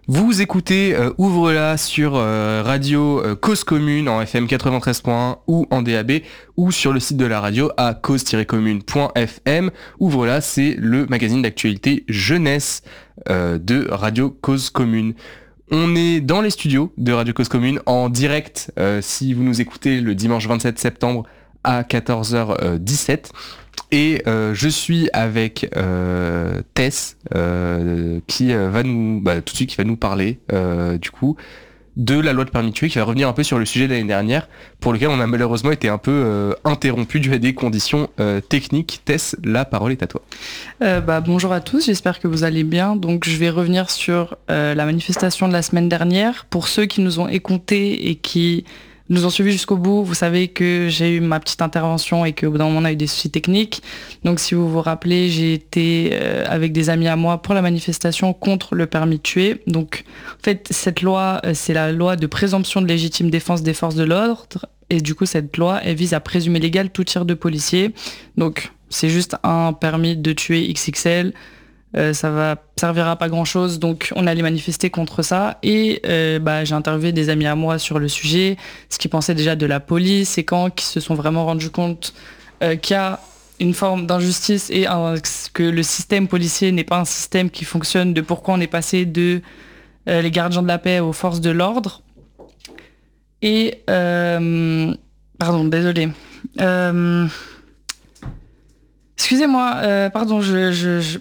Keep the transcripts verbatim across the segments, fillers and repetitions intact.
Vous écoutez euh, Ouvre-la sur euh, radio euh, Cause Commune en F M quatre-vingt-treize point un ou en D A B ou sur le site de la radio à cause tiret commune point f m. Ouvre-la, c'est le magazine d'actualité jeunesse euh, de Radio Cause Commune. On est dans les studios de Radio Cause Commune en direct euh, si vous nous écoutez le dimanche vingt-sept septembre à quatorze heures dix-sept. Et euh, je suis avec euh, Tess euh, qui euh, va nous bah, tout de suite qui va nous parler euh, du coup de la loi de permis de tuer, qui va revenir un peu sur le sujet de l'année dernière pour lequel on a malheureusement été un peu euh, interrompu dû à des conditions euh, techniques. Tess, la parole est à toi. Euh, bah, bonjour à tous, j'espère que vous allez bien. Donc je vais revenir sur euh, la manifestation de la semaine dernière. Pour ceux qui nous ont écoutés et qui nous ont suivis jusqu'au bout, vous savez que j'ai eu ma petite intervention et qu'au bout d'un moment on a eu des soucis techniques. Donc si vous vous rappelez, j'ai été euh, avec des amis à moi pour la manifestation contre le permis de tuer. Donc en fait cette loi, euh, c'est la loi de présomption de légitime défense des forces de l'ordre. Et du coup cette loi, elle vise à présumer légal tout tir de policier. Donc c'est juste un permis de tuer X X L. Euh, ça va servir à pas grand chose, donc on allait manifester contre ça et euh, bah, j'ai interviewé des amis à moi sur le sujet, ce qu'ils pensaient déjà de la police et quand qui se sont vraiment rendus compte euh, qu'il y a une forme d'injustice et un, que le système policier n'est pas un système qui fonctionne, de pourquoi on est passé de euh, les gardiens de la paix aux forces de l'ordre. Et euh, pardon, désolé. Euh, excusez-moi, euh, pardon, je, je, je...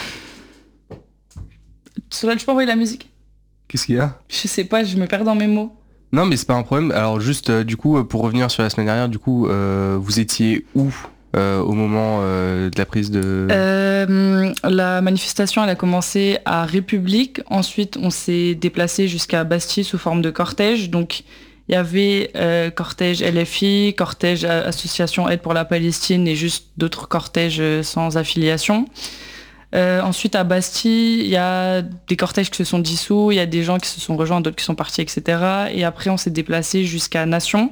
Solal, je peux envoyer la musique ? Qu'est-ce qu'il y a ? Je sais pas, je me perds dans mes mots. Non mais c'est pas un problème. Alors juste euh, du coup pour revenir sur la semaine dernière, du coup euh, vous étiez où euh, au moment euh, de la prise de... Euh, la manifestation elle a commencé à République, ensuite on s'est déplacé jusqu'à Bastille sous forme de cortège. Donc il y avait euh, cortège L F I, cortège Association Aide pour la Palestine et juste d'autres cortèges sans affiliation. Euh, ensuite, à Bastille, il y a des cortèges qui se sont dissous, il y a des gens qui se sont rejoints, d'autres qui sont partis, et cetera. Et après, on s'est déplacé jusqu'à Nation.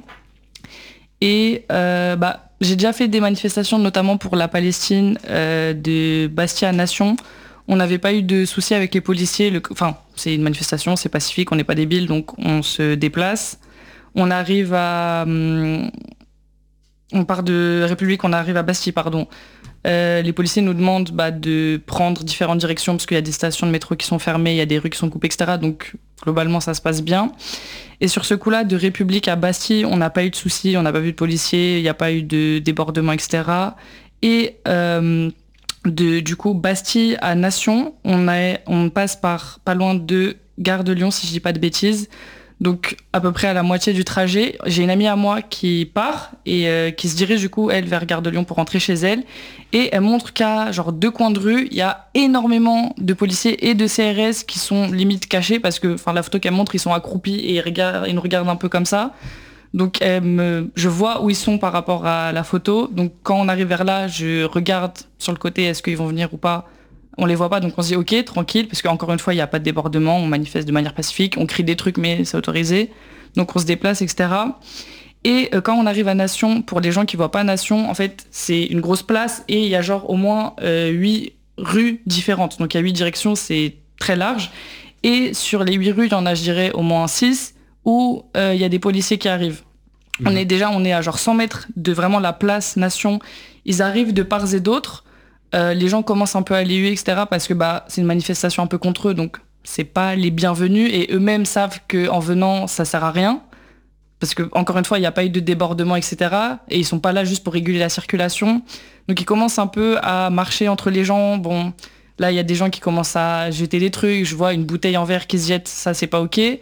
Et euh, bah, j'ai déjà fait des manifestations, notamment pour la Palestine, euh, de Bastille à Nation. On n'avait pas eu de soucis avec les policiers. Le... Enfin, c'est une manifestation, c'est pacifique, on n'est pas débiles, donc on se déplace. On arrive à... Hum... On part de République, on arrive à Bastille, pardon. Euh, les policiers nous demandent bah, de prendre différentes directions parce qu'il y a des stations de métro qui sont fermées, il y a des rues qui sont coupées, et cetera. Donc globalement, ça se passe bien. Et sur ce coup-là, de République à Bastille, on n'a pas eu de soucis, on n'a pas vu de policiers, il n'y a pas eu de débordement, et cetera. Et euh, de, du coup, Bastille à Nation, on, a, on passe par pas loin de Gare de Lyon, si je dis pas de bêtises. Donc à peu près à la moitié du trajet, j'ai une amie à moi qui part et euh, qui se dirige du coup elle vers Gare de Lyon pour rentrer chez elle et elle montre qu'à genre deux coins de rue, il y a énormément de policiers et de C R S qui sont limite cachés parce que enfin la photo qu'elle montre, ils sont accroupis et ils, regardent, ils nous regardent un peu comme ça. Donc elle me, je vois où ils sont par rapport à la photo. Donc quand on arrive vers là, je regarde sur le côté est-ce qu'ils vont venir ou pas. On les voit pas, donc on se dit ok, tranquille, parce qu'encore une fois, il n'y a pas de débordement, on manifeste de manière pacifique, on crie des trucs, mais c'est autorisé. Donc on se déplace, et cetera. Et euh, quand on arrive à Nation, pour les gens qui voient pas Nation, en fait, c'est une grosse place et il y a genre au moins euh, huit rues différentes. Donc il y a huit directions, c'est très large. Et sur les huit rues, il y en a, je dirais, au moins six où il euh, y a des policiers qui arrivent. Mmh. On est déjà, on est à genre cent mètres de vraiment la place Nation. Ils arrivent de part et d'autre. Euh, les gens commencent un peu à les huer, et cetera parce que bah, c'est une manifestation un peu contre eux, donc c'est pas les bienvenus et eux-mêmes savent qu'en venant, ça sert à rien. Parce que, encore une fois, il n'y a pas eu de débordement, et cetera. Et ils sont pas là juste pour réguler la circulation. Donc ils commencent un peu à marcher entre les gens. Bon, là, il y a des gens qui commencent à jeter des trucs. Je vois une bouteille en verre qui se jette, ça, c'est pas OK. Et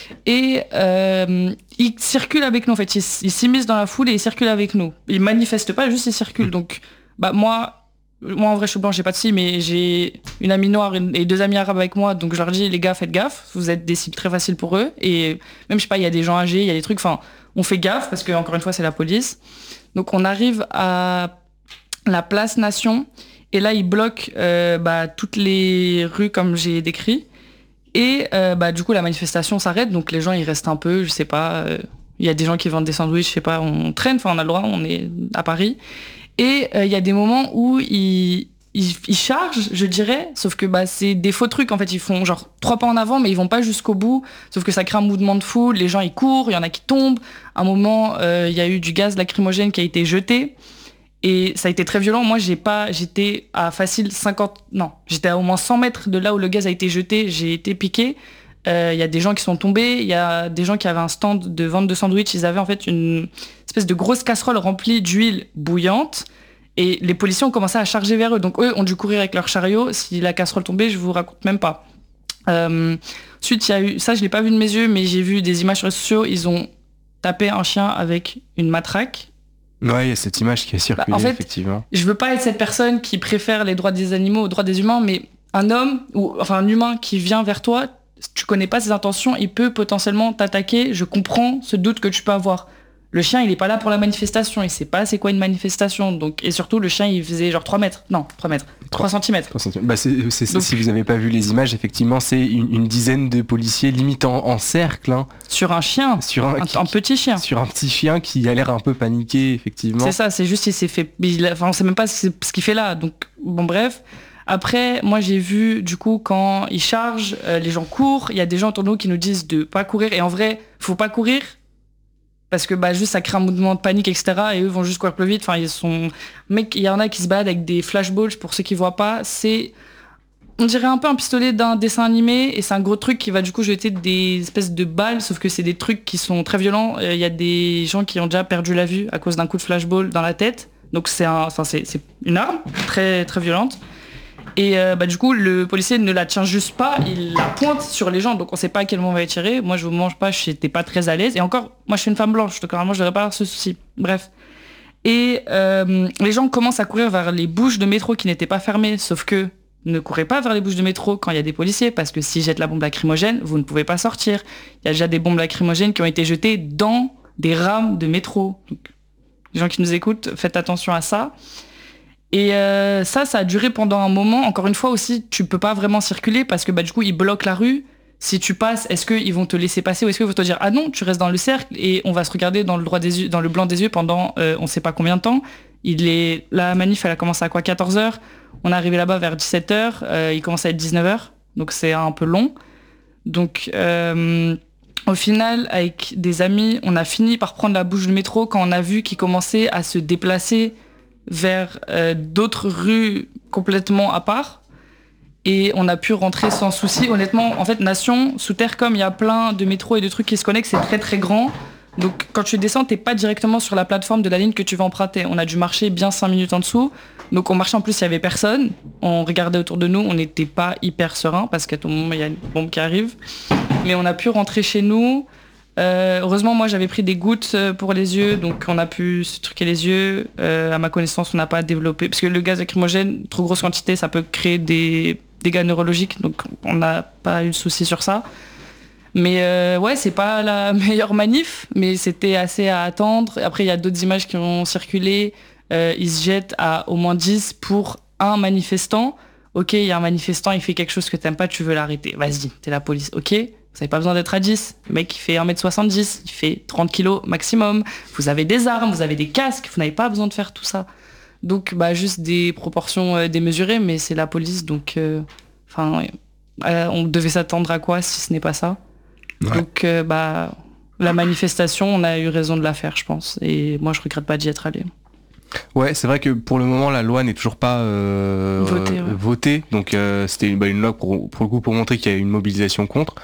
euh, ils circulent avec nous, en fait. Ils, ils s'immiscent dans la foule et ils circulent avec nous. Ils manifestent pas, juste ils circulent. Donc, bah moi... Moi, en vrai, je suis blanche, j'ai pas de si, mais j'ai une amie noire et deux amis arabes avec moi, donc je leur dis, les gars, faites gaffe, vous êtes des cibles très faciles pour eux. Et même, je sais pas, il y a des gens âgés, il y a des trucs, enfin, on fait gaffe, parce que, encore une fois, c'est la police. Donc, on arrive à la place Nation, et là, ils bloquent euh, bah, toutes les rues, comme j'ai décrit. Et euh, bah, du coup, la manifestation s'arrête, donc les gens, ils restent un peu, je sais pas, il euh, y a des gens qui vendent des sandwichs, je sais pas, on traîne, enfin, on a le droit, on est à Paris. Et il euh, y a des moments où ils, ils, ils chargent, je dirais, sauf que bah, c'est des faux trucs. En fait, ils font genre trois pas en avant, mais ils vont pas jusqu'au bout. Sauf que ça crée un mouvement de foule, les gens ils courent, il y en a qui tombent. À un moment, il euh, y a eu du gaz lacrymogène qui a été jeté. Et ça a été très violent. Moi, j'ai pas, j'étais à facile cinquante... Non, j'étais à au moins cent mètres de là où le gaz a été jeté. J'ai été piqué. Il euh, y a des gens qui sont tombés, il y a des gens qui avaient un stand de vente de sandwich, ils avaient en fait une espèce de grosse casserole remplie d'huile bouillante et les policiers ont commencé à charger vers eux. Donc eux ont dû courir avec leur chariot, si la casserole tombait, je vous raconte même pas. Euh, ensuite, il y a eu, ça je l'ai pas vu de mes yeux, mais j'ai vu des images sur les réseaux sociaux, ils ont tapé un chien avec une matraque. Ouais, il y a cette image qui a circulé, bah, en fait, effectivement. Je veux pas être cette personne qui préfère les droits des animaux aux droits des humains, mais un homme, ou enfin un humain qui vient vers toi, tu connais pas ses intentions, il peut potentiellement t'attaquer. Je comprends ce doute que tu peux avoir. Le chien, il est pas là pour la manifestation, il sait pas c'est quoi une manifestation. Donc, et surtout, le chien, il faisait genre trois mètres. Non, trois mètres. trois centimètres. Bah c'est, c'est, Donc, si vous avez pas vu les images, effectivement, c'est une, une dizaine de policiers limite en, en cercle. Hein, sur un chien. Sur un, un, qui, un petit chien. Sur un petit chien qui a l'air un peu paniqué, effectivement. C'est ça, c'est juste, il s'est fait. Il a, enfin, on sait même pas ce qu'il fait là. Donc, bon, bref. Après, moi, j'ai vu, du coup, quand ils chargent, euh, les gens courent. Il y a des gens autour de nous qui nous disent de pas courir. Et en vrai, faut pas courir. Parce que, bah, juste, ça crée un mouvement de panique, et cetera. Et eux vont juste courir plus vite. Enfin, ils sont... Mec, il y en a qui se baladent avec des flashballs, pour ceux qui voient pas. C'est... On dirait un peu un pistolet d'un dessin animé. Et c'est un gros truc qui va, du coup, jeter des espèces de balles. Sauf que c'est des trucs qui sont très violents. Il y a des gens qui ont déjà perdu la vue à cause d'un coup de flashball dans la tête. Donc, c'est, un... enfin, c'est... c'est une arme très, très violente. Et euh, bah, du coup, le policier ne la tient juste pas, il la pointe sur les gens, donc on sait pas à quel moment on va y tirer. Moi, je vous mange pas, j'étais pas très à l'aise. Et encore, moi, je suis une femme blanche, donc normalement, je devrais pas avoir ce souci. Bref. Et euh, les gens commencent à courir vers les bouches de métro qui n'étaient pas fermées, sauf que ne courez pas vers les bouches de métro quand il y a des policiers, parce que s'ils jettent la bombe lacrymogène, vous ne pouvez pas sortir. Il y a déjà des bombes lacrymogènes qui ont été jetées dans des rames de métro. Donc, les gens qui nous écoutent, faites attention à ça. Et euh, ça, ça a duré pendant un moment. Encore une fois aussi, tu peux pas vraiment circuler parce que bah, du coup, ils bloquent la rue. Si tu passes, est-ce qu'ils vont te laisser passer ou est-ce qu'ils vont te dire « Ah non, tu restes dans le cercle et on va se regarder dans le, droit des yeux, dans le blanc des yeux pendant euh, on sait pas combien de temps ». Il est... La manif, elle a commencé à quoi, quatorze heures. On est arrivé là-bas vers dix-sept heures. Euh, il commence à être dix-neuf heures. Donc c'est un peu long. Donc euh, au final, avec des amis, on a fini par prendre la bouche du métro quand on a vu qu'ils commençaient à se déplacer vers euh, d'autres rues complètement à part et on a pu rentrer sans souci. Honnêtement, en fait, Nation, sous terre, comme il y a plein de métros et de trucs qui se connectent, c'est très très grand. Donc quand tu descends, t'es pas directement sur la plateforme de la ligne que tu vas emprunter. On a dû marcher bien cinq minutes en dessous. Donc on marchait, en plus, il y avait personne. On regardait autour de nous, on n'était pas hyper serein parce qu'à tout moment, il y a une bombe qui arrive. Mais on a pu rentrer chez nous. Euh, heureusement, moi, j'avais pris des gouttes pour les yeux, donc on a pu se truquer les yeux. Euh, à ma connaissance, on n'a pas développé... Parce que le gaz lacrymogène, trop grosse quantité, ça peut créer des dégâts neurologiques, donc on n'a pas eu de souci sur ça. Mais euh, ouais, c'est pas la meilleure manif, mais c'était assez à attendre. Après, il y a d'autres images qui ont circulé. Euh, ils se jettent à au moins dix pour un manifestant. Ok, il y a un manifestant, il fait quelque chose que t'aimes pas, tu veux l'arrêter. Vas-y, t'es la police, ok ? Vous n'avez pas besoin d'être à dix. Le mec, il fait un mètre soixante-dix, il fait trente kilos maximum. Vous avez des armes, vous avez des casques, vous n'avez pas besoin de faire tout ça. Donc, bah, juste des proportions euh, démesurées, mais c'est la police, donc... Enfin, euh, euh, on devait s'attendre à quoi si ce n'est pas ça ? Ouais. Donc, euh, bah, la manifestation, on a eu raison de la faire, je pense. Et moi, je regrette pas d'y être allé. Ouais, c'est vrai que pour le moment, la loi n'est toujours pas euh, votée. Ouais. votée. Donc, euh, c'était une, bah, une loi pour, pour le coup pour montrer qu'il y a une mobilisation contre.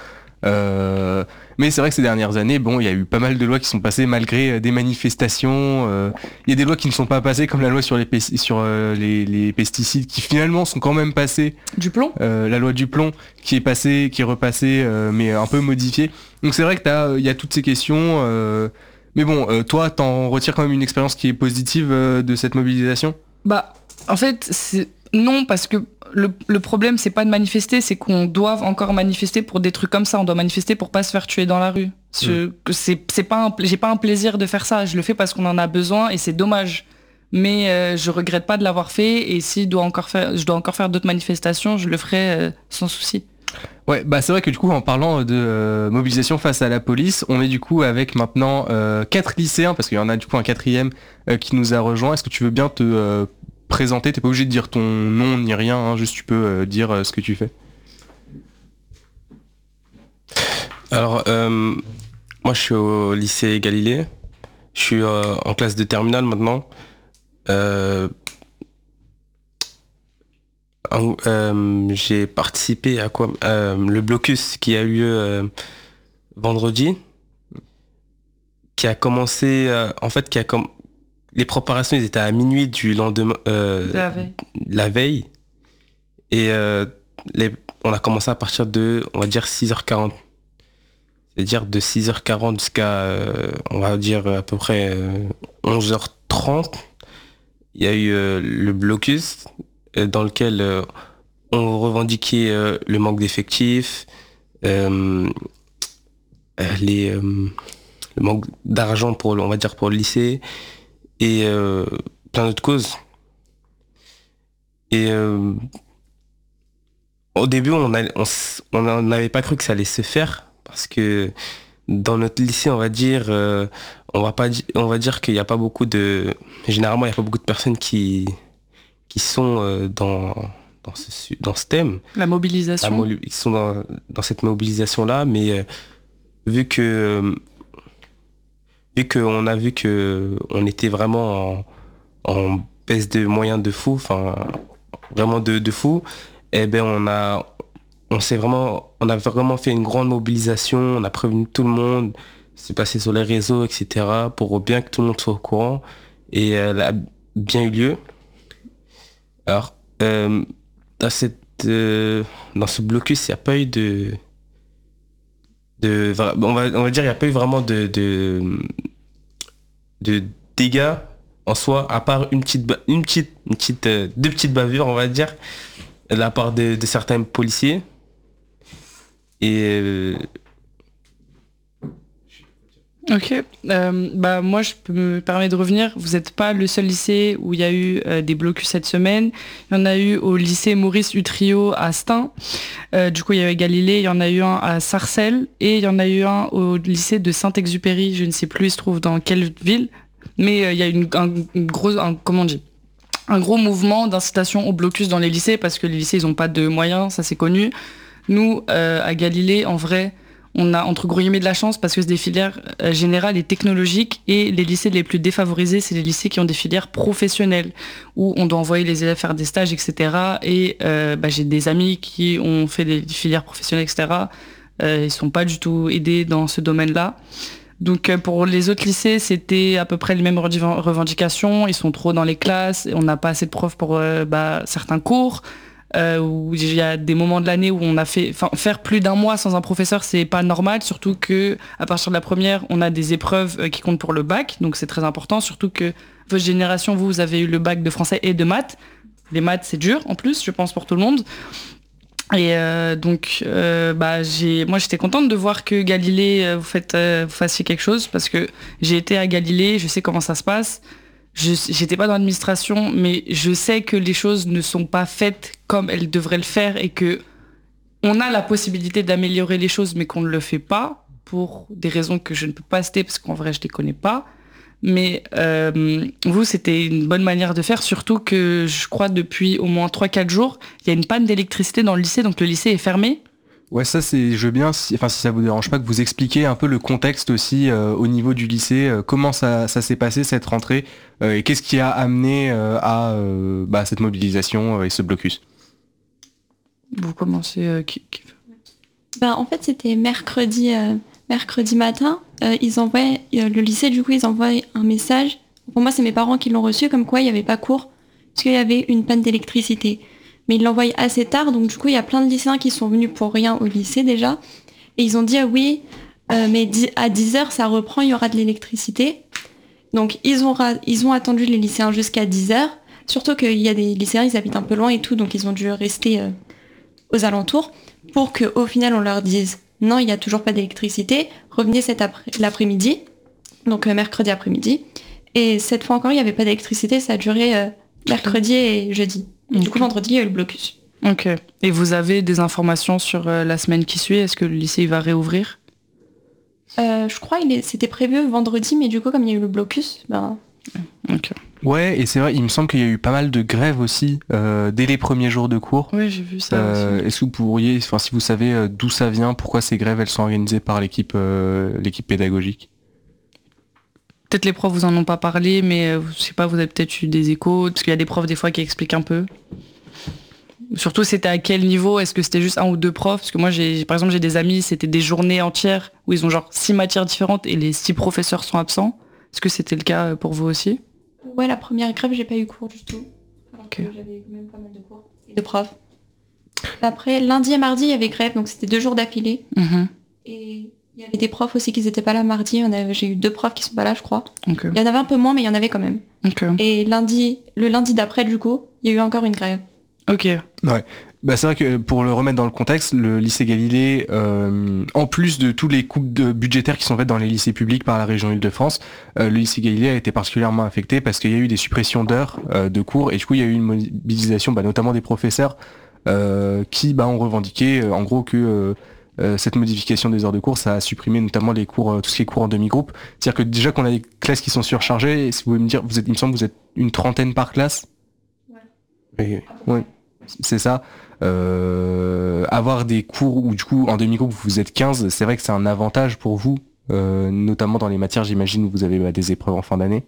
Euh, mais c'est vrai que ces dernières années, bon, il y a eu pas mal de lois qui sont passées malgré des manifestations. Il euh, y a des lois qui ne sont pas passées, comme la loi sur les, pes- sur, euh, les, les pesticides, qui finalement sont quand même passées. Du plomb euh, La loi du plomb, qui est passée, qui est repassée, euh, mais un peu modifiée. Donc c'est vrai que t'as, il y a toutes ces questions. Euh, mais bon, euh, toi, t'en retires quand même une expérience qui est positive euh, de cette mobilisation ? Bah, en fait, c'est... non, parce que le, le problème, c'est pas de manifester, c'est qu'on doit encore manifester pour des trucs comme ça. On doit manifester pour pas se faire tuer dans la rue. Je, mmh. c'est, c'est pas un, j'ai pas un plaisir de faire ça. Je le fais parce qu'on en a besoin et c'est dommage. Mais euh, je regrette pas de l'avoir fait. Et si dois encore faire, je dois encore faire d'autres manifestations, je le ferai euh, sans souci. Ouais, bah c'est vrai que du coup, en parlant de euh, mobilisation face à la police, on est du coup avec maintenant euh, quatre lycéens, parce qu'il y en a du coup un quatrième euh, qui nous a rejoint. Est-ce que tu veux bien te euh, présenter, t'es pas obligé de dire ton nom ni rien, hein, juste tu peux euh, dire euh, ce que tu fais. Alors, euh, moi je suis au lycée Galilée, je suis euh, en classe de terminale maintenant. Euh, en- euh, j'ai participé à quoi Euh, le blocus qui a eu lieu euh, vendredi, qui a commencé, euh, en fait, qui a com- les préparations ils étaient à minuit du lendemain, euh, De la veille. la veille, et euh, les, on a commencé à partir de, on va dire, six heures quarante. C'est-à-dire de six heures quarante jusqu'à, euh, on va dire, à peu près euh, onze heures trente. Il y a eu euh, le blocus euh, dans lequel euh, on revendiquait euh, le manque d'effectifs, euh, euh, les, euh, le manque d'argent pour, le- on va dire, pour le lycée et euh, plein d'autres causes. Et euh, au début, on a- on s- on a- on n'avait pas cru que ça allait se faire parce que dans notre lycée, on va dire, euh, on va pas, di- on va dire qu'il n'y a pas beaucoup de, généralement, il n'y a pas beaucoup de personnes qui, qui sont euh, dans, dans ce, su- dans ce thème. La mobilisation. La molu- ils sont dans, dans cette mobilisation-là, mais euh, vu que, euh, vu qu'on a vu que on était vraiment en, en baisse de moyens de fou, enfin, vraiment de, de fou, eh ben on a, on s'est vraiment, on a vraiment fait une grande mobilisation, on a prévenu tout le monde, c'est passé sur les réseaux, et cetera, pour bien que tout le monde soit au courant, et elle a bien eu lieu. Alors, euh, dans cette, euh, dans ce blocus, il n'y a pas eu de, de, on va, on va dire, il n'y a pas eu vraiment de, de, de dégâts en soi, à part une petite, ba- une petite, une petite, euh, deux petites bavures, on va dire, de la part de, de certains policiers. Et euh, Ok. Euh, bah moi, je peux me permettre de revenir. Vous n'êtes pas le seul lycée où il y a eu euh, des blocus cette semaine. Il y en a eu au lycée Maurice Utrio à Stein. Euh, du coup, il y avait Galilée. Il y en a eu un à Sarcelles et il y en a eu un au lycée de Saint-Exupéry. Je ne sais plus, il se trouve dans quelle ville. Mais euh, il y a une, un, une grosse, un, comment on dit, un gros mouvement d'incitation au blocus dans les lycées parce que les lycées, ils n'ont pas de moyens, ça c'est connu. Nous, euh, à Galilée, en vrai, on a entre gros guillemets de la chance parce que c'est des filières euh, générales et technologiques et les lycées les plus défavorisés, c'est les lycées qui ont des filières professionnelles où on doit envoyer les élèves faire des stages, et cetera. Et euh, bah, j'ai des amis qui ont fait des filières professionnelles, et cetera. Euh, ils sont pas du tout aidés dans ce domaine-là. Donc euh, pour les autres lycées, c'était à peu près les mêmes revendic- revendications. Ils sont trop dans les classes, on n'a pas assez de profs pour euh, bah, certains cours. Euh, où il y a des moments de l'année où on a fait, enfin, faire plus d'un mois sans un professeur, c'est pas normal, surtout que à partir de la première, on a des épreuves euh, qui comptent pour le bac, donc c'est très important, surtout que votre génération, vous, vous avez eu le bac de français et de maths. Les maths, c'est dur en plus, je pense pour tout le monde. Et euh, donc, euh, bah, j'ai, moi, j'étais contente de voir que Galilée, euh, vous faites, euh, vous fassiez quelque chose parce que j'ai été à Galilée, je sais comment ça se passe. Je, j'étais pas dans l'administration, mais je sais que les choses ne sont pas faites comme elles devraient le faire et que on a la possibilité d'améliorer les choses, mais qu'on ne le fait pas pour des raisons que je ne peux pas citer parce qu'en vrai, je les connais pas. Mais euh, vous, c'était une bonne manière de faire, surtout que je crois depuis au moins trois quatre jours, il y a une panne d'électricité dans le lycée, donc le lycée est fermé. Ouais, ça c'est, je veux bien, si, enfin si ça vous dérange pas, que vous expliquiez un peu le contexte aussi euh, au niveau du lycée, euh, comment ça, ça s'est passé cette rentrée euh, et qu'est-ce qui a amené euh, à euh, bah, cette mobilisation euh, et ce blocus. Vous commencez... Euh, qui, qui... Ben, en fait, c'était mercredi, euh, mercredi matin. Euh, ils envoient, euh, le lycée, du coup, ils envoient un message. Pour moi, c'est mes parents qui l'ont reçu, comme quoi il n'y avait pas cours, parce qu'il y avait une panne d'électricité. Mais ils l'envoient assez tard, donc du coup, il y a plein de lycéens qui sont venus pour rien au lycée déjà. Et ils ont dit, ah, oui, euh, mais à dix heures, ça reprend, il y aura de l'électricité. Donc, ils ont, ra- ils ont attendu les lycéens jusqu'à dix heures. Surtout qu'il y a des lycéens, ils habitent un peu loin et tout, donc ils ont dû rester euh, aux alentours pour qu'au final, on leur dise, non, il n'y a toujours pas d'électricité, revenez cet après- l'après-midi, donc euh, mercredi après-midi. Et cette fois encore, il n'y avait pas d'électricité, ça a duré euh, mercredi et jeudi. Et Okay. du coup, vendredi, il y a eu le blocus. Ok. Et vous avez des informations sur euh, la semaine qui suit? Est-ce que le lycée il va réouvrir? Euh, je crois que c'était prévu vendredi, mais du coup, comme il y a eu le blocus, ben... Ok. Ouais, et c'est vrai, il me semble qu'il y a eu pas mal de grèves aussi euh, dès les premiers jours de cours. Oui, j'ai vu ça Euh, aussi. est-ce que vous pourriez, enfin si vous savez euh, d'où ça vient, pourquoi ces grèves elles sont organisées par l'équipe euh, l'équipe pédagogique? Peut-être les profs vous en ont pas parlé, mais euh, je sais pas, vous avez peut-être eu des échos, parce qu'il y a des profs des fois qui expliquent un peu. Surtout, c'était à quel niveau? Est-ce que c'était juste un ou deux profs? Parce que moi, j'ai, par exemple, j'ai des amis, c'était des journées entières où ils ont genre six matières différentes et les six professeurs sont absents. Est-ce que c'était le cas pour vous aussi? Ouais, la première grève, j'ai pas eu cours du tout. Alors Ok. que j'avais quand même pas mal de cours et de profs. Après, lundi et mardi, il y avait grève, donc c'était deux jours d'affilée. Mhm. Et il y avait des profs aussi qui n'étaient pas là mardi. On avait, j'ai eu deux profs qui sont pas là, je crois. Ok. Il y en avait un peu moins, mais il y en avait quand même. Ok. Et lundi, le lundi d'après, du coup, il y a eu encore une grève. Ok. Bah, c'est vrai que pour le remettre dans le contexte, le lycée Galilée, euh, en plus de tous les coupes de budgétaires qui sont faites dans les lycées publics par la région Île-de-France, euh, le lycée Galilée a été particulièrement affecté parce qu'il y a eu des suppressions d'heures euh, de cours et du coup il y a eu une mobilisation bah, notamment des professeurs euh, qui bah, ont revendiqué euh, en gros que euh, euh, cette modification des heures de cours, ça a supprimé notamment les cours, euh, tout ce qui est cours en demi-groupe. C'est-à-dire que déjà qu'on a des classes qui sont surchargées, et si vous pouvez me dire, vous êtes, il me semble que vous êtes une trentaine par classe. Oui, Oui, c'est ça. Euh, avoir des cours où du coup en demi-groupe vous êtes quinze, c'est vrai que c'est un avantage pour vous, euh, notamment dans les matières, j'imagine, où vous avez bah, des épreuves en fin d'année.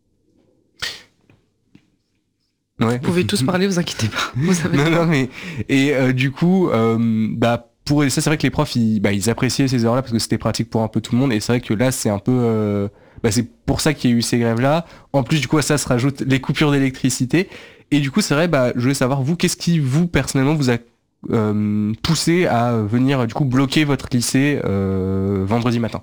Ouais. Vous pouvez tous parler, vous inquiétez pas. Vous avez Non, non, mais et euh, du coup, euh, bah pour ça, c'est vrai que les profs, ils, bah, ils appréciaient ces heures-là parce que c'était pratique pour un peu tout le monde. Et c'est vrai que là, c'est un peu, euh, bah, c'est pour ça qu'il y a eu ces grèves-là. En plus, du coup, à ça se rajoute les coupures d'électricité. Et du coup, c'est vrai, bah, je voulais savoir vous, qu'est-ce qui vous personnellement vous a euh, poussé à venir du coup bloquer votre lycée euh, vendredi matin?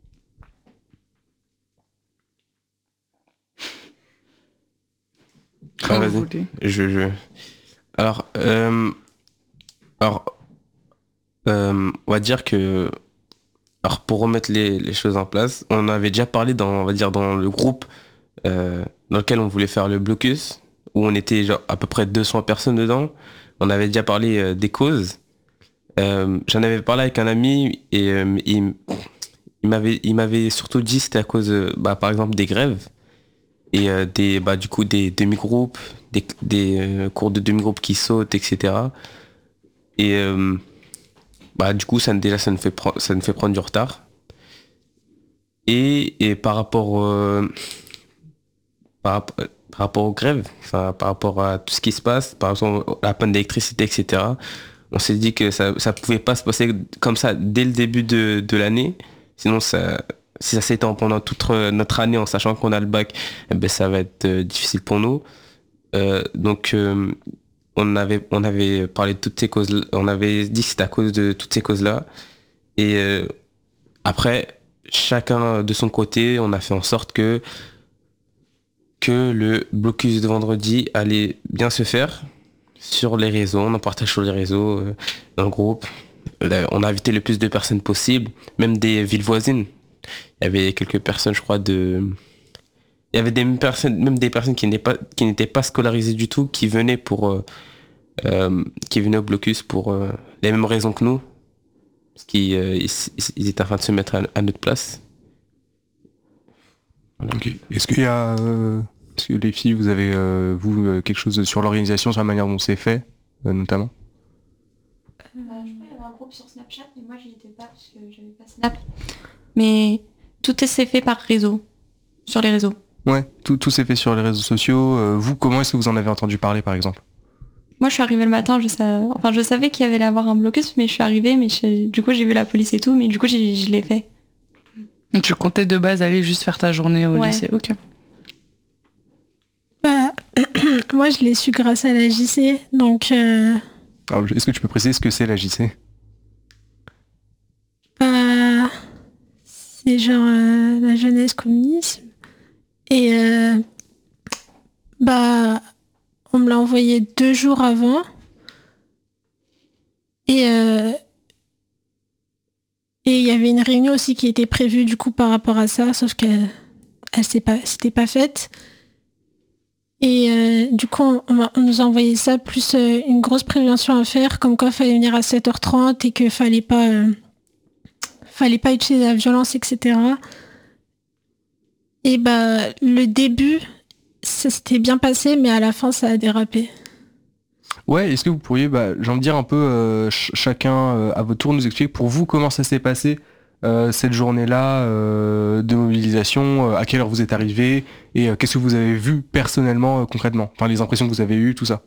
Quand Ah, vous vas-y. voulez. Je, je... Alors, euh, alors euh, on va dire que, alors pour remettre les, les choses en place, on avait déjà parlé dans, on va dire dans le groupe euh, dans lequel on voulait faire le blocus, où on était genre à peu près deux cents personnes dedans. On avait déjà parlé euh, des causes. Euh, j'en avais parlé avec un ami et euh, il, il m'avait, il m'avait surtout dit que c'était à cause, euh, bah, par exemple, des grèves et euh, des, bah, du coup, des demi-groupes, des, des euh, cours de demi-groupes qui sautent, et cetera. Et euh, bah, du coup, ça, déjà, ça nous fait, pre- ça nous fait prendre du retard. Et, et par rapport, euh, par, rapp- par rapport aux grèves, enfin, par rapport à tout ce qui se passe, par exemple, à la panne d'électricité, et cetera, on s'est dit que ça ça pouvait pas se passer comme ça dès le début de, de l'année. Sinon, ça, si ça s'étend pendant toute notre année en sachant qu'on a le bac, eh ben, ça va être euh, difficile pour nous. Euh, donc, euh, on, avait, on avait parlé de toutes ces causes, on avait dit que c'était à cause de toutes ces causes-là. Et euh, après, chacun de son côté, on a fait en sorte que, que le blocus de vendredi allait bien se faire. Sur les réseaux, on en partage sur les réseaux, euh, dans le groupe. Là, on a invité le plus de personnes possible, même des villes voisines. Il y avait quelques personnes, je crois, de... Il y avait des personnes, même des personnes qui n'étaient pas, qui n'étaient pas scolarisées du tout, qui venaient pour, euh, euh, qui venaient au blocus pour euh, les mêmes raisons que nous, parce qu'ils euh, ils, ils étaient en train de se mettre à, à notre place. Voilà. Ok. Est-ce qu'il y a, euh, est-ce que les filles, vous avez euh, vous euh, quelque chose sur l'organisation, sur la manière dont c'est fait, euh, notamment? Euh, je crois qu'il y avait un groupe sur Snapchat, mais moi j'y étais pas parce que j'avais pas Snap. Mais tout s'est fait par réseau, sur les réseaux. Ouais, tout, tout s'est fait sur les réseaux sociaux. Euh, vous, comment est-ce que vous en avez entendu parler, par exemple? Moi je suis arrivée le matin, je, sa... enfin, je savais qu'il y avait avoir un blocus, mais je suis arrivée, mais je- du coup j'ai vu la police et tout, mais du coup j'ai- je l'ai fait. Donc, tu comptais de base aller juste faire ta journée au Ouais. lycée. Ok. Bah, moi, je l'ai su grâce à la J C. Donc, euh, Alors, est-ce que tu peux préciser ce que c'est la J C? bah, c'est genre euh, la jeunesse communisme. Et euh, bah, on me l'a envoyé deux jours avant. Et euh, et il y avait une réunion aussi qui était prévue du coup par rapport à ça, sauf qu'elle elle s'est pas, s'était pas faite. Et euh, du coup, on, on m'a- on nous a envoyé ça, plus euh, une grosse prévention à faire, comme quoi il fallait venir à sept heures trente et qu'il fallait pas, euh, fallait pas utiliser la violence, et cetera. Et bah, le début, ça s'était bien passé, mais à la fin, ça a dérapé. Ouais, est-ce que vous pourriez, bah, j'ai envie de dire un peu euh, ch- chacun euh, à votre tour nous expliquer pour vous comment ça s'est passé euh, cette journée-là euh, de mobilisation, euh, à quelle heure vous êtes arrivé et euh, qu'est-ce que vous avez vu personnellement euh, concrètement, enfin les impressions que vous avez eues, tout ça.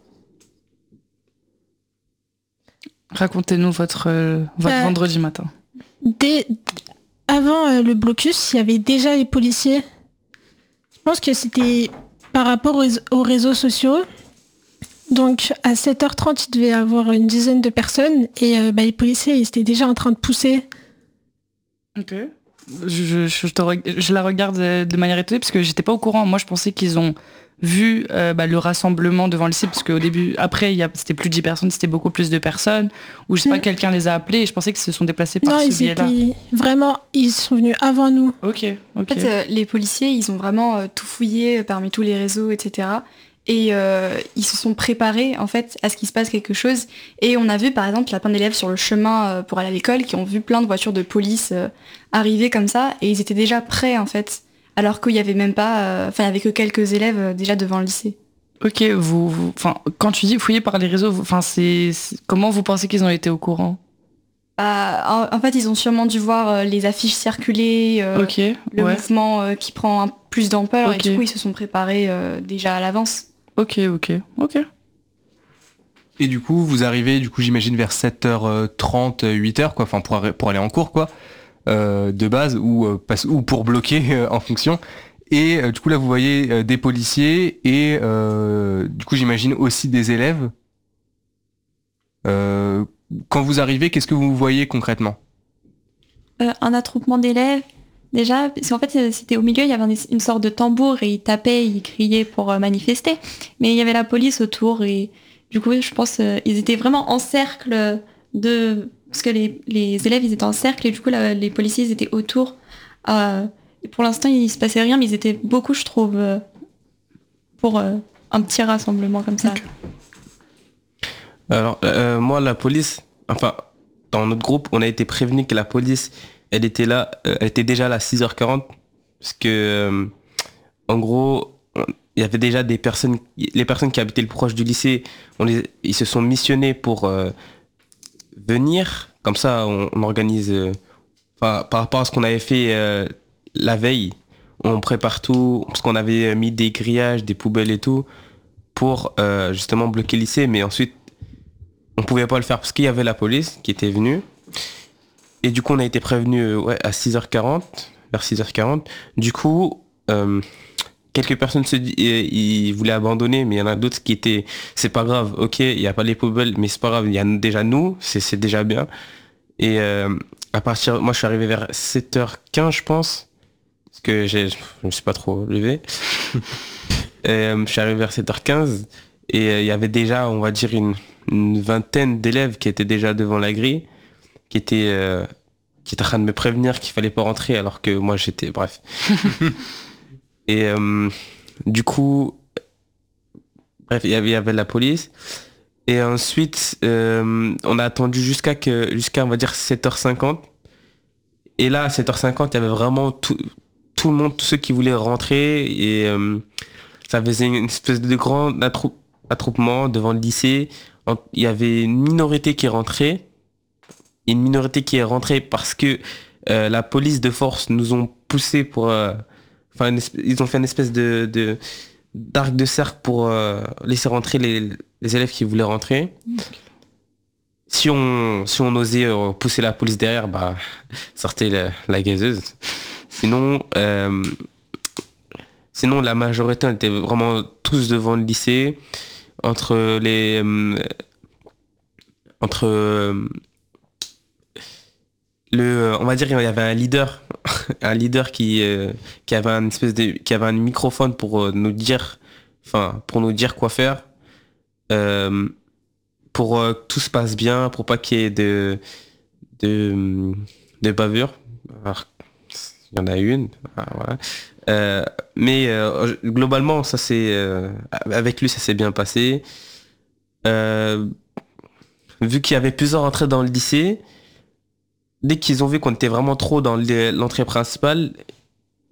Racontez-nous votre, euh, votre Euh, vendredi matin. Dès, avant euh, le blocus, il y avait déjà les policiers. Je pense que c'était par rapport aux, aux réseaux sociaux. Donc à sept heures trente, il devait y avoir une dizaine de personnes et euh, bah, les policiers ils étaient déjà en train de pousser. Ok. Je, je, je, te reg- je la regarde de manière étonnée parce que j'étais pas au courant. Moi, je pensais qu'ils ont vu euh, bah, le rassemblement devant le lycée parce qu'au début, après, il y a, c'était plus de dix personnes, c'était beaucoup plus de personnes. Ou je sais pas, Mm. quelqu'un les a appelés et je pensais qu'ils se sont déplacés par Non, ce ils biais-là. étaient vraiment, ils sont venus avant nous. Ok, ok. En fait, euh, les policiers, ils ont vraiment euh, tout fouillé euh, parmi tous les réseaux, et cetera. Et euh, ils se sont préparés en fait à ce qu'il se passe quelque chose. Et on a vu par exemple, il y a plein d'élèves sur le chemin euh, pour aller à l'école qui ont vu plein de voitures de police euh, arriver comme ça, et ils étaient déjà prêts en fait, alors qu'il y avait même pas, euh, enfin il y avait que quelques élèves euh, déjà devant le lycée. Ok, vous, vous- enfin, quand tu dis fouiller par les réseaux, vous- enfin, c'est, c'est- comment vous pensez qu'ils ont été au courant? Bah, en, en fait, ils ont sûrement dû voir euh, les affiches circuler, euh, Ok, le ouais. mouvement euh, qui prend un- plus d'ampleur, Ok. et du coup ils se sont préparés euh, déjà à l'avance. Ok, ok, ok. Et du coup, vous arrivez, du coup, j'imagine vers sept heures trente, huit heures, quoi, enfin, pour, arri- pour aller en cours, quoi, euh, de base, ou, euh, passe- ou pour bloquer euh, en fonction. Et euh, du coup, là, vous voyez euh, des policiers et, euh, du coup, j'imagine aussi des élèves. Euh, quand vous arrivez, qu'est-ce que vous voyez concrètement? Euh, un attroupement d'élèves, déjà, parce qu'en fait, euh, c'était au milieu, il y avait un- une sorte de tambour et ils tapaient, ils criaient pour euh, manifester. Mais il y avait la police autour et du coup, je pense euh, ils étaient vraiment en cercle de... Parce que les, les élèves, ils étaient en cercle et du coup, la- les policiers, ils étaient autour. Euh, et pour l'instant, il se passait rien, mais ils étaient beaucoup, je trouve, euh, pour euh, un petit rassemblement comme ça. Ok. Alors, euh, moi, la police, enfin, dans notre groupe, on a été prévenu que la police, elle était là, euh, elle était déjà là à six heures quarante, parce que, euh, en gros, on- il y avait déjà des personnes, les personnes qui habitaient le proche du lycée, on les, ils se sont missionnés pour euh, venir, comme ça, on, on organise, euh, enfin, par rapport à ce qu'on avait fait euh, la veille, on prépare tout, parce qu'on avait mis des grillages, des poubelles et tout, pour euh, justement bloquer le lycée, mais ensuite, on pouvait pas le faire parce qu'il y avait la police qui était venue. Et du coup, on a été prévenu euh, ouais, à six heures quarante, vers six heures quarante. Du coup, euh, quelques personnes se di- euh, ils voulaient abandonner, mais il y en a d'autres qui étaient, c'est pas grave, ok, il n'y a pas les poubelles, mais c'est pas grave, il y a déjà nous, c'est, c'est déjà bien. Et euh, à partir, moi je suis arrivé vers sept heures quinze, je pense, parce que j'ai, je me suis pas trop levé. Et, euh, je suis arrivé vers sept heures quinze et euh, il y avait déjà, on va dire, une, une vingtaine d'élèves qui étaient déjà devant la grille, qui étaient, euh, qui étaient en train de me prévenir qu'il fallait pas rentrer alors que moi j'étais, bref. Et euh, du coup, bref, il y avait, il y avait la police. Et ensuite, euh, on a attendu jusqu'à que, jusqu'à, on va dire, sept heures cinquante. Et là, à sept heures cinquante, il y avait vraiment tout, tout le monde, tous ceux qui voulaient rentrer. Et euh, ça faisait une espèce de grand attrou- attroupement devant le lycée. En- Il y avait une minorité qui rentrait. Une minorité qui est rentrée parce que euh, la police de force nous ont poussé pour... euh, Enfin, une espèce- ils ont fait une espèce de, de d'arc de cercle pour euh, laisser rentrer les, les élèves qui voulaient rentrer. Si on, si on osait euh, pousser la police derrière, bah, sortait la, la gazeuse. Sinon, euh, sinon, la majorité on était vraiment tous devant le lycée, entre les, euh, entre euh, le, on va dire, il y avait un leader, un leader qui, euh, qui avait un espèce de, qui avait un microphone pour euh, nous dire, enfin, pour nous dire quoi faire, euh, pour euh, que tout se passe bien, pour pas qu'il y ait de, de, de bavure. Alors, il y en a une, voilà. Euh, mais euh, globalement, ça c'est, euh, avec lui, ça s'est bien passé. Euh, vu qu'il y avait plusieurs entrées dans le lycée, dès qu'ils ont vu qu'on était vraiment trop dans l'entrée principale,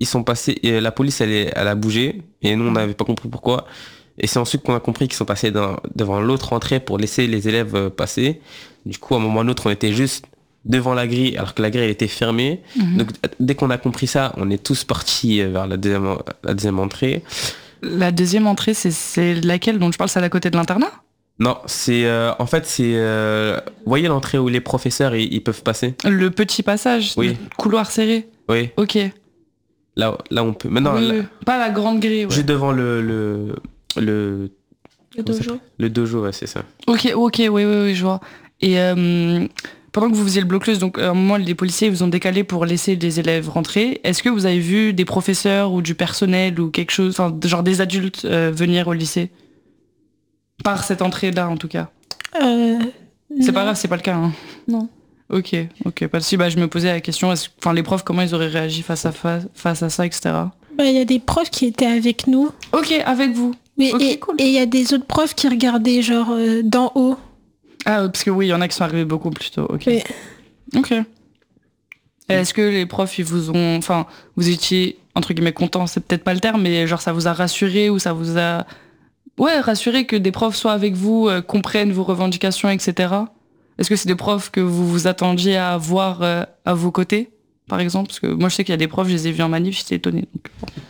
ils sont passés, et la police, elle, est, elle a bougé, et nous, on n'avait pas compris pourquoi. Et c'est ensuite qu'on a compris qu'ils sont passés dans, devant l'autre entrée pour laisser les élèves passer. Du coup, à un moment ou à un autre, on était juste devant la grille, alors que la grille elle était fermée. Mmh. Donc, dès qu'on a compris ça, on est tous partis vers la deuxième, la deuxième entrée. La deuxième entrée, c'est, c'est laquelle dont je parle, c'est à côté de l'internat ? Non, c'est euh, en fait c'est euh, vous voyez l'entrée où les professeurs ils, ils peuvent passer. Le petit passage, oui. Le couloir serré. Oui. Ok. Là, là on peut. Maintenant, oui, là, pas la grande grille. Ouais. Juste devant le le le, le dojo. Le dojo, ouais, c'est ça. Ok, ok, oui, oui, oui, je vois. Et euh, pendant que vous faisiez le bloc-leuse, donc à un moment les policiers vous ont décalé pour laisser les élèves rentrer. Est-ce que vous avez vu des professeurs ou du personnel ou quelque chose, enfin genre des adultes euh, venir au lycée? Par cette entrée-là, en tout cas. Euh, c'est non. pas grave, c'est pas le cas. Hein. Non. Ok, ok. Pas de souci. Bah, je me posais la question, est-ce, enfin, les profs, comment ils auraient réagi face à face, face à ça, et cetera. Bah, y a des profs qui étaient avec nous. Ok, avec vous. Mais okay, et cool. Et il y a des autres profs qui regardaient genre euh, d'en haut. Ah, parce que oui, il y en a qui sont arrivés beaucoup plus tôt. Ok. Oui. Ok. Et est-ce que les profs, ils vous ont, enfin, vous étiez entre guillemets contents, c'est peut-être pas le terme, mais genre ça vous a rassuré ou ça vous a Ouais, rassurer que des profs soient avec vous, euh, comprennent vos revendications, et cetera. Est-ce que c'est des profs que vous vous attendiez à voir euh, à vos côtés, par exemple ? Parce que moi, je sais qu'il y a des profs, je les ai vus en manif, j'étais étonnée. Donc...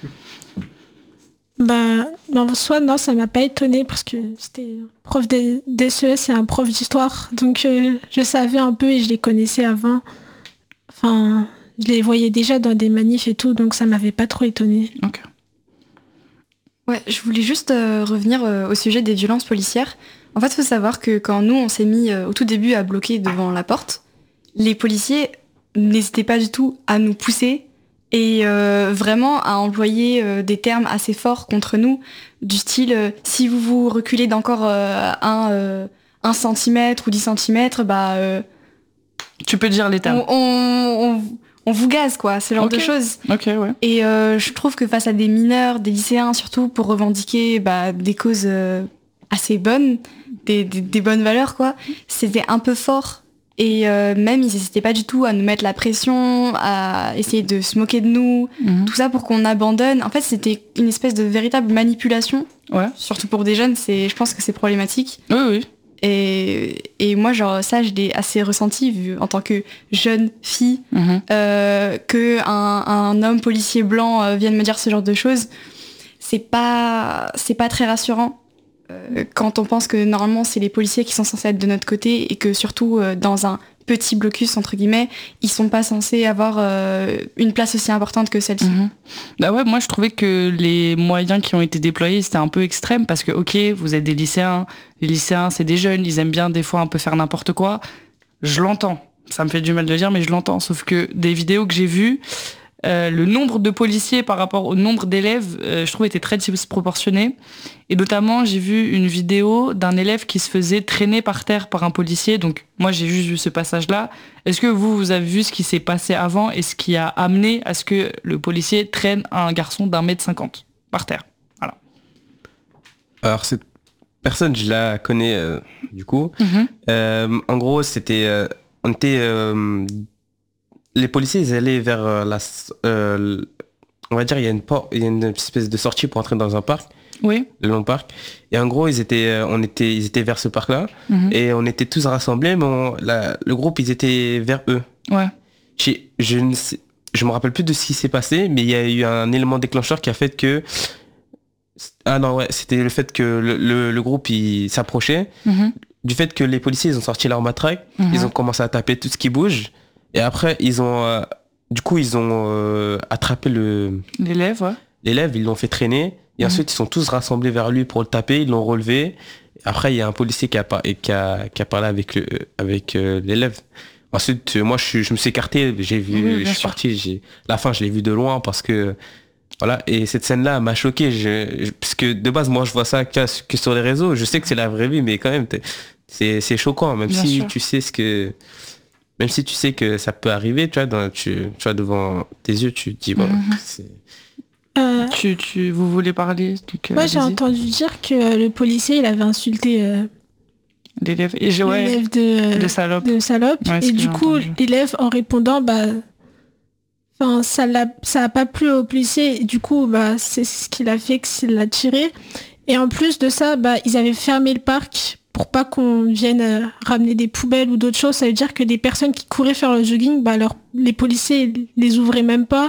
Bah, en soi, non, ça m'a pas étonnée parce que c'était prof de, d'S E S et un prof d'histoire. Donc, euh, je savais un peu et je les connaissais avant. Enfin, je les voyais déjà dans des manifs et tout, donc ça m'avait pas trop étonnée. Ok. Ouais, je voulais juste euh, revenir euh, au sujet des violences policières. En fait, il faut savoir que quand nous, on s'est mis euh, au tout début à bloquer devant la porte, les policiers n'hésitaient pas du tout à nous pousser et euh, vraiment à employer euh, des termes assez forts contre nous, du style euh, si vous vous reculez d'encore euh, un, euh, un centimètre ou dix centimètres, bah... Euh, tu peux dire les termes. On, on, on, on vous gaze, quoi, ce genre okay. de choses. Ok, ouais. Et euh, je trouve que face à des mineurs, des lycéens surtout, pour revendiquer bah, des causes euh, assez bonnes, des, des, des bonnes valeurs, quoi, c'était un peu fort. Et euh, même, ils n'hésitaient pas du tout à nous mettre la pression, à essayer de se moquer de nous, mm-hmm. tout ça pour qu'on abandonne. En fait, c'était une espèce de véritable manipulation. Ouais. Surtout pour des jeunes, c'est, je pense que c'est problématique. Oui, oui. Et, et moi, genre, ça, je l'ai assez ressenti, vu en tant que jeune fille, mm-hmm. euh, qu'un un homme policier blanc euh, vienne me dire ce genre de choses. C'est pas, c'est pas très rassurant euh, quand on pense que normalement, c'est les policiers qui sont censés être de notre côté et que surtout, euh, dans un petit blocus, entre guillemets, ils sont pas censés avoir euh, une place aussi importante que celle-ci. Mmh. Bah ouais, moi je trouvais que les moyens qui ont été déployés, c'était un peu extrême parce que, ok, vous êtes des lycéens, les lycéens c'est des jeunes, ils aiment bien des fois un peu faire n'importe quoi. Je l'entends, ça me fait du mal de le dire, mais je l'entends. Sauf que des vidéos que j'ai vues, euh, le nombre de policiers par rapport au nombre d'élèves, euh, je trouve était très disproportionné. Et notamment, j'ai vu une vidéo d'un élève qui se faisait traîner par terre par un policier. Donc, moi, j'ai juste vu ce passage-là. Est-ce que vous, vous avez vu ce qui s'est passé avant et ce qui a amené à ce que le policier traîne un garçon d'un mètre cinquante par terre ? Voilà. Alors, cette personne, je la connais, euh, du coup. Mm-hmm. Euh, en gros, c'était... Euh, on était... Euh, les policiers, ils allaient vers euh, la... Euh, on va dire, il y a une porte, il y a une espèce de sortie pour entrer dans un parc. Oui. Le long parc. Et en gros, ils étaient, on était, ils étaient vers ce parc-là. Mm-hmm. Et on était tous rassemblés, mais on, la, le groupe, ils étaient vers eux. Ouais. Je, je ne sais, je me rappelle plus de ce qui s'est passé, mais il y a eu un élément déclencheur qui a fait que... Ah non, ouais, c'était le fait que le, le, le groupe, il s'approchait. Mm-hmm. Du fait que les policiers, ils ont sorti leur matraque. Mm-hmm. Ils ont commencé à taper tout ce qui bouge. Et après, ils ont... Euh, du coup, ils ont euh, attrapé le... L'élève, ouais. L'élève, ils l'ont fait traîner. Et mmh. ensuite, ils sont tous rassemblés vers lui pour le taper. Ils l'ont relevé. Après, il y a un policier qui a, par... qui a, qui a parlé avec, le... avec euh, l'élève. Ensuite, moi, je, je me suis écarté. J'ai vu, oui, je suis sûr. parti. J'ai... La fin, je l'ai vu de loin parce que... Voilà. Et cette scène-là m'a choqué. Je... Parce que de base, moi, je vois ça que sur les réseaux. Je sais que c'est la vraie vie, mais quand même, c'est, c'est choquant. Même bien si sûr. tu sais ce que... Même si tu sais que ça peut arriver, tu vois, dans, tu, tu vois devant tes yeux, tu te dis, bon, mm-hmm. c'est... Euh, tu, tu, vous voulez parler donc, Moi, euh, j'ai entendu dire que le policier, il avait insulté euh, l'élève, et je, ouais, l'élève de, de salope. De salope. Ouais, et du coup, entendu. L'élève, en répondant, bah, enfin, ça l'a, ça a pas plu au policier. Et du coup, bah, c'est ce qu'il a fait, qu'il l'a tiré. Et en plus de ça, bah, ils avaient fermé le parc pour pas qu'on vienne euh, ramener des poubelles ou d'autres choses. Ça veut dire que des personnes qui couraient faire le jogging, bah, leur, les policiers les ouvraient même pas.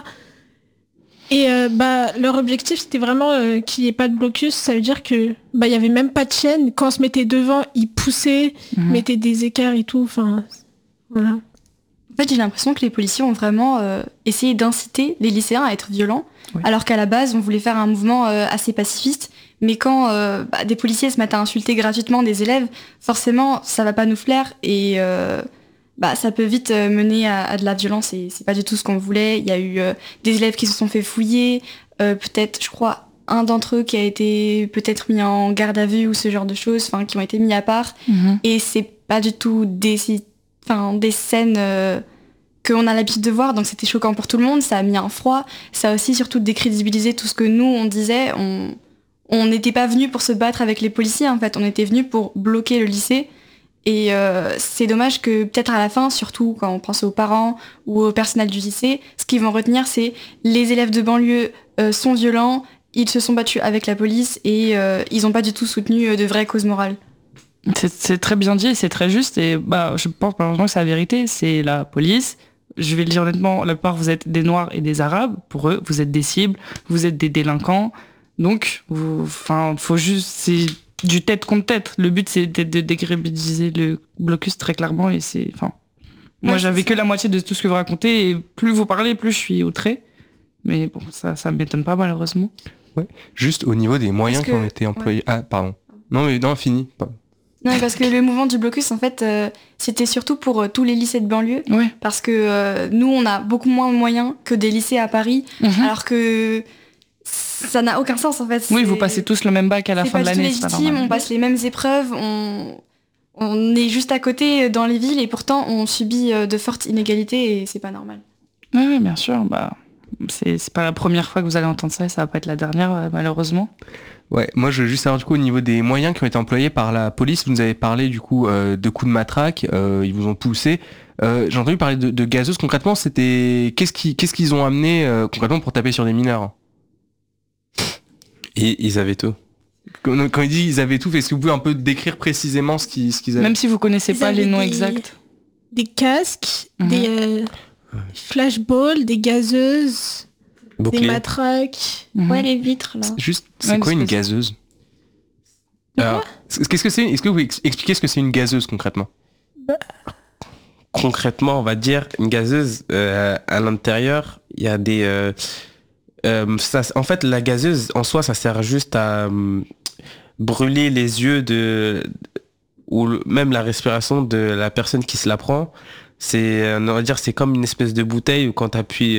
Et euh, bah, leur objectif, c'était vraiment euh, qu'il n'y ait pas de blocus. Ça veut dire que bah, il y avait même pas de chaîne. Quand on se mettait devant, ils poussaient, Mhm. mettaient des écarts et tout. Enfin, voilà. En fait, j'ai l'impression que les policiers ont vraiment euh, essayé d'inciter les lycéens à être violents, Oui. alors qu'à la base, on voulait faire un mouvement euh, assez pacifiste. Mais quand euh, bah, des policiers se mettent à insulter gratuitement des élèves, forcément, ça va pas nous plaire et euh, bah, ça peut vite euh, mener à, à de la violence et c'est pas du tout ce qu'on voulait. Il y a eu euh, des élèves qui se sont fait fouiller, euh, peut-être, je crois, un d'entre eux qui a été peut-être mis en garde à vue ou ce genre de choses, enfin, qui ont été mis à part. Mhm. Et c'est pas du tout des, enfin, des scènes euh, qu'on a l'habitude de voir, donc c'était choquant pour tout le monde, ça a mis un froid, ça a aussi surtout décrédibilisé tout ce que nous on disait. On on n'était pas venus pour se battre avec les policiers, en fait, on était venus pour bloquer le lycée. Et euh, c'est dommage que peut-être à la fin, surtout quand on pense aux parents ou au personnel du lycée, ce qu'ils vont retenir, c'est les élèves de banlieue euh, sont violents, ils se sont battus avec la police et euh, ils n'ont pas du tout soutenu euh, de vraies causes morales. C'est, c'est très bien dit, c'est très juste et bah, je pense malheureusement que c'est la vérité, c'est la police. Je vais le dire honnêtement, la plupart vous êtes des Noirs et des Arabes, pour eux, vous êtes des cibles, vous êtes des délinquants, donc enfin faut juste, c'est du tête contre tête. Le but c'est de, de décrédibiliser le blocus très clairement et c'est, enfin, moi Ouais, j'avais c'est que ça. la moitié de tout ce que vous racontez et plus vous parlez, plus je suis outré. Mais bon, ça, ça m'étonne pas malheureusement. Juste au niveau des moyens Parce qui ont que- été employés. Ah, pardon. Non, mais non, fini. Non, mais parce que le mouvement du blocus, en fait, euh, c'était surtout pour euh, tous les lycées de banlieue, Ouais. parce que euh, nous, on a beaucoup moins de moyens que des lycées à Paris, Mhm. alors que ça n'a aucun sens, en fait. Oui, C'est- vous passez tous le même bac à la c'est fin de pas du tout l'année, c'est pas légitime, normal. on passe les mêmes épreuves, on... on est juste à côté dans les villes et pourtant on subit euh, de fortes inégalités et c'est pas normal. Oui, oui, bien sûr. Bah, c'est, c'est pas la première fois que vous allez entendre ça et ça va pas être la dernière, euh, malheureusement. Ouais, moi je veux juste savoir du coup au niveau des moyens qui ont été employés par la police, vous nous avez parlé du coup euh, de coups de matraque, euh, ils vous ont poussé. Euh, j'ai entendu parler de, de gazeuses, concrètement c'était qu'est-ce qui, qu'est-ce qu'ils ont amené euh, concrètement pour taper sur des mineurs? Et ils avaient tout. Quand, quand ils disent ils avaient tout, est-ce que vous pouvez un peu décrire précisément ce qu'ils, ce qu'ils avaient? Même si vous connaissez Ils pas les avaient noms des- exacts. Des casques, Mhm. des euh, flashballs, des gazeuses, des Bouclier. matraques. Mhm. Ouais, les vitres là. Juste, c'est Ouais, quoi une une espèce- gazeuse? De Alors, Qu'est-ce que c'est? Est-ce que vous pouvez ex- expliquer ce que c'est une gazeuse concrètement? concrètement, on va dire, une gazeuse, euh, à l'intérieur, il y a des... euh, euh, ça, en fait, la gazeuse, en soi, ça sert juste à euh, brûler les yeux de... ou le- même la respiration de la personne qui se la prend. C'est, euh, on va dire, c'est comme une espèce de bouteille où quand tu appuies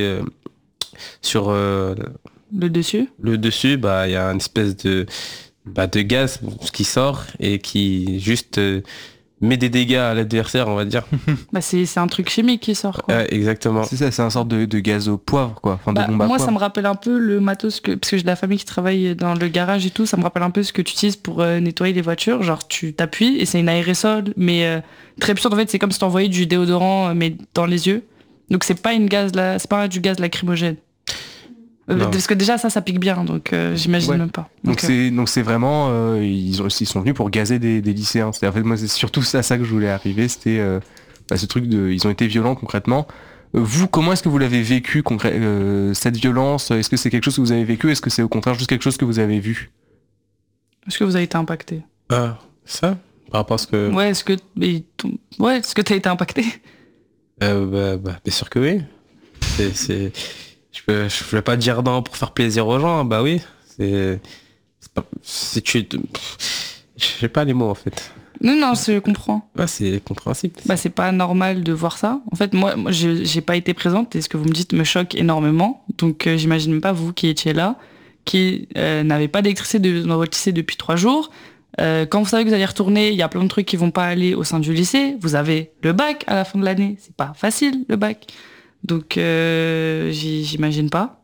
sur euh, Le dessus. le dessus, bah, il y a une espèce de, bah, de gaz qui sort et qui juste euh, met des dégâts à l'adversaire, on va dire. Bah, c'est, c'est un truc chimique qui sort, quoi. Ouais, exactement. C'est ça, c'est un sorte de, de gaz au poivre quoi, enfin de Bah, bombe à moi, poivre. ça me rappelle un peu le matos que, parce que j'ai de la famille qui travaille dans le garage et tout, ça me rappelle un peu ce que tu utilises pour euh, nettoyer les voitures. Genre, tu t'appuies et c'est une aérosol, mais euh, très puissante. En fait, c'est comme si t'envoyais du déodorant, euh, mais dans les yeux. Donc, c'est pas une gaz, là, c'est pas du gaz lacrymogène. Euh, Non. parce que déjà, ça, ça pique bien, donc euh, j'imagine Ouais. même pas. Donc Donc, euh, c'est donc c'est vraiment euh, ils, ont, ils sont venus pour gazer des, des lycéens. C'est en fait moi c'est surtout ça ça que je voulais arriver, c'était euh, bah, ce truc de ils ont été violents concrètement. Euh, vous comment est-ce que vous l'avez vécu concrè- euh, cette violence? Est-ce que c'est quelque chose que vous avez vécu? Est-ce que c'est au contraire juste quelque chose que vous avez vu? est-ce que vous avez été impacté? Ah, ça par rapport à ce que... Ouais, est-ce que, mais ton- ouais, est-ce que t'as été impacté? Euh, bah, bah, bien sûr que oui. C'est, c'est... Je peux, je vais pas dire non pour faire plaisir aux gens, bah oui. C'est... C'est pas... C'est tu... Je sais pas les mots en fait. Non, non, je comprends. Ouais, c'est compréhensible. Bah, c'est pas normal de voir ça. En fait, moi, moi je- j'ai pas été présente et ce que vous me dites me choque énormément. Donc, euh, j'imagine même pas vous qui étiez là, qui euh, n'avez pas d'électricité de- dans votre lycée depuis trois jours. Euh, quand vous savez que vous allez retourner, il y a plein de trucs qui vont pas aller au sein du lycée. Vous avez le bac à la fin de l'année. C'est pas facile, le bac. Donc, euh, j'y- j'imagine pas.